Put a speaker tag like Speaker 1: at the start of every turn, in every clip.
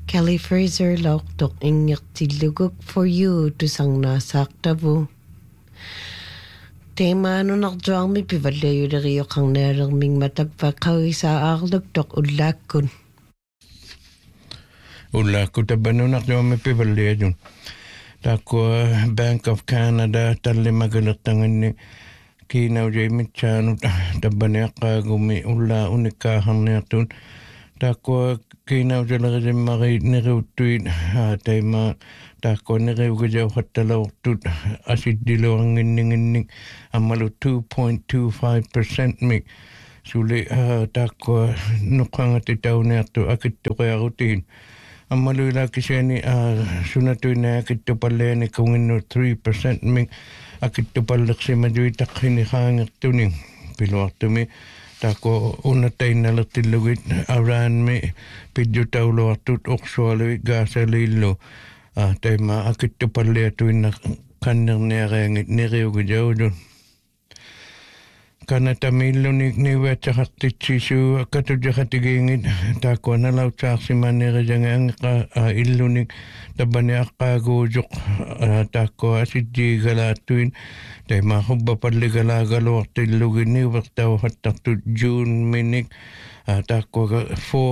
Speaker 1: Kelly Fraser lauqtoq ingertilluguk for you tusangnasaaqtavu. Teemaanunartuarmi pivallayuleriyoqarneererming matappaqqagisaaqarluktoq ullaakkun.
Speaker 2: Ullaakku tabanunartuarmi pivallayajun. Takkua Bank of Canada tallimagalirtanganni kiinaujaimitsaanut tabbaniaqqaagumi ullaa unikkaaharniartun. Takkua kiinaujalerimmari niriuttuit taimaa takkua niriugajauhattalortut asiddiluarnginninginnik ammalu 2.25% mik suli takkua nuqqangati tauniartu akittuqiarutiin ammalu ilakisiani sunatuina akittupalleani kunginnu 3% mik akittupallersimajui taqqini haangertuning piluartumi Tako unnatainnalertillugit Iranmi pidjutauluartut uqsualui gasalillu taima akittupalliatuinna kannerniareangit niriugijaudun kanatamillunik niuatsaqartitsisu akatujakatigiingit taakua nalautsaarsimaanerijangaangeqa illunik tabaniaqqaaguujoq taakua asitjiigalaattuin taima hubbapalligalaaгаluartillugin niuvertauhattartut June minik taakua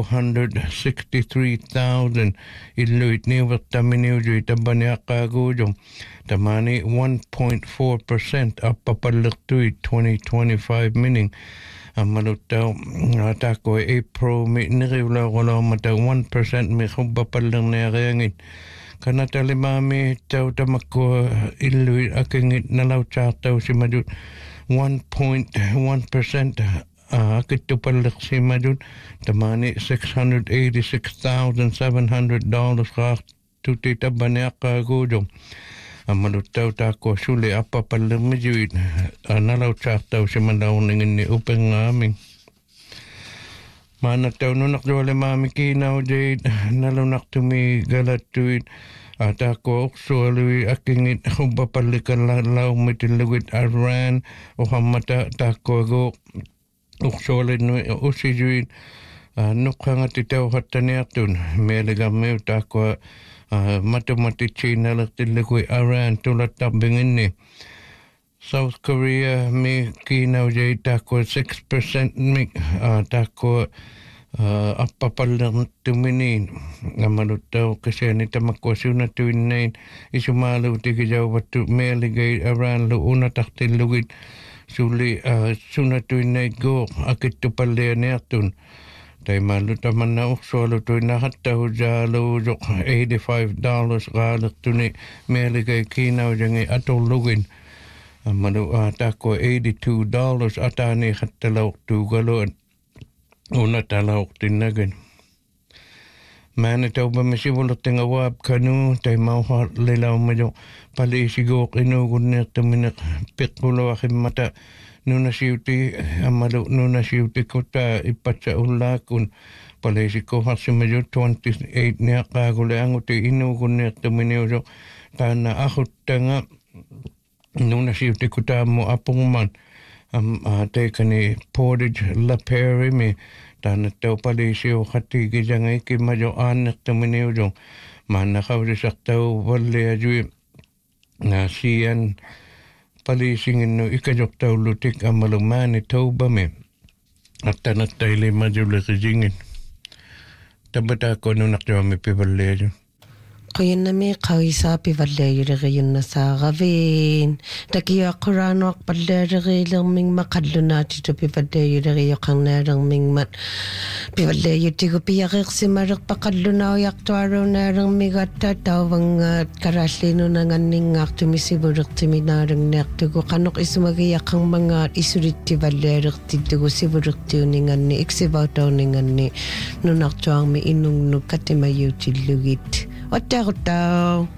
Speaker 2: 463,000 illuit niuvertaminiujui tabaniaqqaaguujum tamani 1.4% appapallertuit 2025 mining ammaluttau taakua April mi niriulaaqulaamata 1% mi hubbapallerniareangit kanatalimaami tautamakkua illui akingit nalautsaartausimajut 1.1% akittupallersimajut tamani $686,700 qaartuti tabbaniaqqaaguujum ammaluttau taakua suli appapallermijuit nalautsaartausimalaurninginni upengaaming maanattaununartualemaami kiinaujait nalunartumi galattuit taakua uqsualui akingit hubbapallikalalaummitillugit Iran uhammata taakkuagu uqsualinnu usijuit nuqqangati tauhattaniartun meeligammiu taakua matematitsiinalertillugui Iran tulattarpinginni South Korea mi kiinaujait taakua 6% mik taakua appapallertuminiin ammaluttau kasiani tamakkua sunatuinnain isumaaluutikijauvattu meeligay Iranlu unatartillugit suli sunatuinnait gooq akittupallianiartun taimaallu tamanna uqsualutuinnahattahujaaluujoq $85 qaalertuni meeligay kiinaujangi atollugin ammalu taakua $82 ataani hattalauqtuugaluan unatalauqtinnagan Manitoba misivuluttinga waap kanu taimauha lilaumajo paliisigooq inuugunniartamineq piqquluaqimmata nunasiuti ammalu nunasiutikuta ipatsa ullaakun paliisikkoharsimaju 28 niaqqaaguleanguti inuugunniartaminiuso taanna ahuttanga nunasiutikutaammu apungman teikani Portage La Prairie mi taanattau paliisiu khatigijanga ikimmajo aannertaminiujo maannaqaurisartau valliajui sian paliisinginnu ikajoqtaullutik ammalu Manitoba mi attanattailimajuleriringin tabataakko nunartuami pivalliaju
Speaker 1: Qoyannami qawisaapi vallayuleriyunnasaaqaviin takiaquraanoq palleerigiilerming maqallunaatitu pivallayuleriyoqarnaalermingmat pivallayutigu piyaqiqsimareqpaqallunaujaqtuaruunaalermigatta tauvangaat karaallinunanganningaartumisivulерtiminaalерniartugu qanuq isumagiyaqarmangaat isurittivalleelertittugu sivulерtiuninganni iksivautorninganni nunartuarmi inungnuk katimayuutillugit Ottaqutau